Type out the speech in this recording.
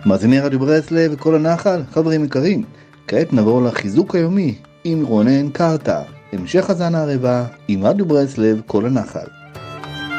מאזיני רדיו ברסלב וכל הנחל, חברים יקרים, כעת נעבור לחיזוק היומי עם רונן קרטה, המשך הזן הערבה עם רדיו ברסלב כל הנחל.